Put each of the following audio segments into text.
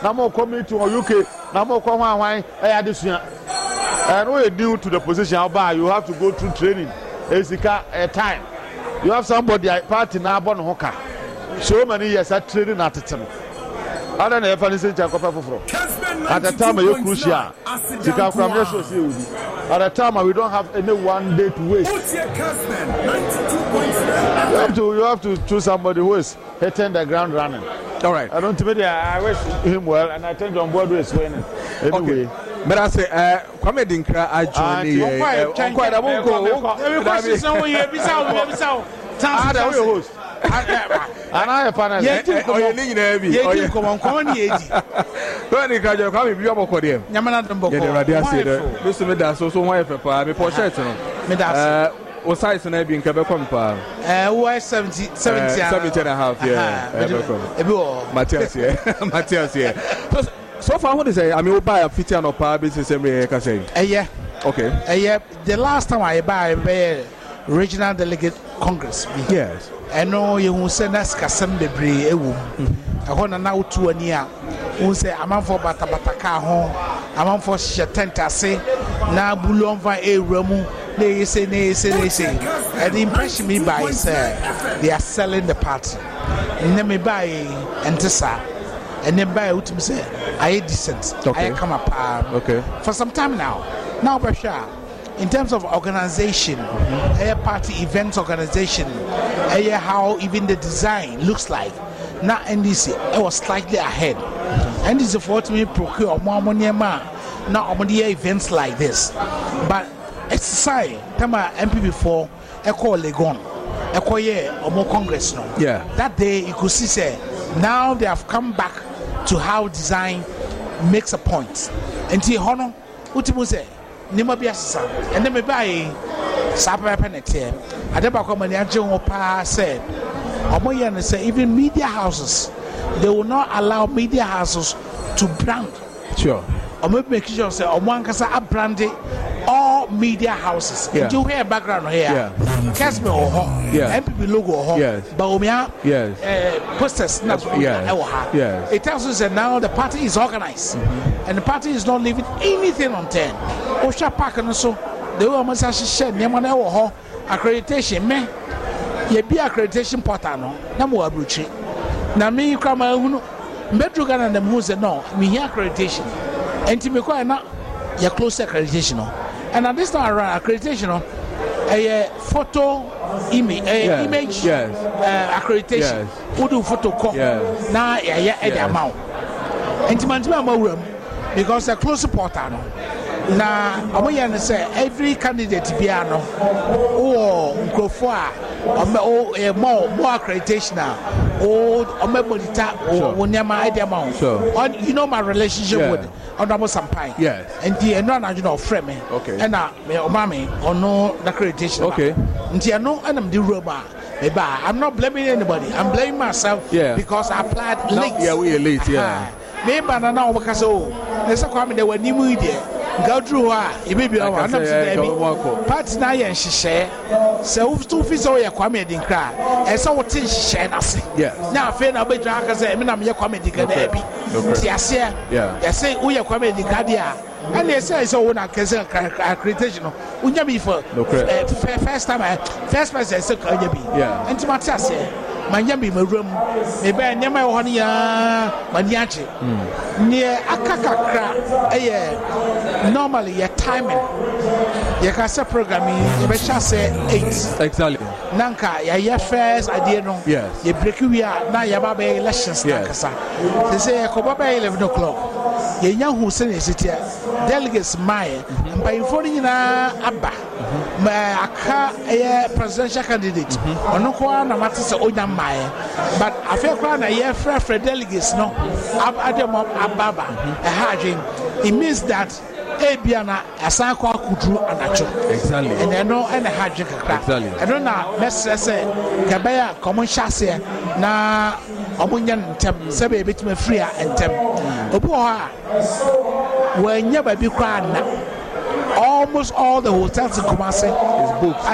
na mo community or UK na mo ko hwan adesua and when you due to the position about you have to go through training esika time you have somebody party na abon hoka so many years at training at them other than fancy chakopa foforo at the time you crucial sika from yes so see at the time we don't have any one day to waste. You have to choose somebody who is hitting the ground running. All right. I don't think I wish him well, and I think John Board is winning. Anyway. Okay. But I say, Kwame Dinkra, I join the quite a host. And I have an idea. Come on, when you come, you be able to do it. Yamana Dumbo. Listen, me that so why for me for shirt. What size and I be in Quebec? 70 and a half, yeah. Matthias, Matthias, So far, what is it? I mean, we buy a 50 and a power business every can say. Yeah. Okay. Yeah. The last time I buy a regional delegate congress. Yes. I know you will send us Kassam de Brie. I want to now to a near. Who say, I'm for Batabataka home. I'm for Shatenta say, now Boulon va a Remu. They say, and the impression me by say they are selling the party. And then me buy Entesa, and then buy what say I decent. Okay. I come up okay for some time now. Now, Bashar, in terms of organization, party events organization, how even the design looks like. Now NDC, I was slightly ahead. NDC for me procure more money, now events like this, but. Exercise, Tama MP before, Echo Legon, Echo or more Congress. No, yeah. That day you could see, say, now they have come back to how design makes a point. And T. Hono, Utimu say, Nimabia, and then me buy Sapa Penetier. I never come and Opa said, Omoyan say, even media houses, they will not allow media houses to brand. Sure. Or maybe make sure say, Omankasa a brandy. All media houses. Yeah. Do you hear background here? Yeah. Casper or home. Yeah. MPP logo or home. Yes. Baumia. Yes. Posters. Yes. Yes. It tells us that now the party is organized, and the party is not leaving anything on 10. Osha Park and so they were almost share Nemana or home accreditation. Me, ye be accreditation portano. Namu abruchi. Na me kama uno. Mbetru gana na mhuze no. Me here accreditation. Enti me kwa na your close accreditation. And at this time around accreditation, a photo image, image accreditation. Who do photo call? Now, the amount. And to room because a close portal. Now, I'm say every candidate piano or Nkofua or more accreditation or Mebodita or Nyama idea amount. You know my relationship with Honorable Sampai. Yes. And the non-national frame. Okay. And Omami or no accreditation. Okay. And the no, and I'm the robot. I'm not blaming anybody. I'm blaming myself because I applied late. Yeah, we are late. Yeah. Maybe I don't know because there's a comment that when you move there. Go through it may be our parts now and she share. So two fees or your Kwame Dinkra. And so what things she share nothing. Yeah. Now, fair now, but I say, I'm your Kwame Dinkra. Yes, yeah. They say, we are Kwame Dinkra. And they say, so when I can say accreditation, when you be for first time, first person, I said, yeah. And to my task, my yummy room, maybe I never want ya, Maniachi. Near Akaka, normally your timing, your casa programming, you shall say 8. Exactly. Nanka, your first idea, no. Yes. You break you are now your baby elections. Yes. They say, Koba 11 o'clock. Ye young who send it here, delegates Maya, and by informing Abba, my presidential candidate, or no one matters or Maya, but I feel crying a year for delegates, no, Ababa, a hajing. It means that Abiana, a Sanqua could do a natural. Exactly. And I know and a hajing. Exactly. I don't know, let's say, Kabaya, common chassis, na Omunyan Tem, Sabe bit me free and Tem. Oboa, when never be crying. Almost all the hotels in Kumasi is booked.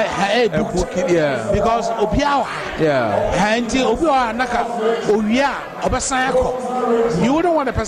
Yeah. Because Obiawa. Yeah. And Obiawa Naka Oya Obasayako. You wouldn't want to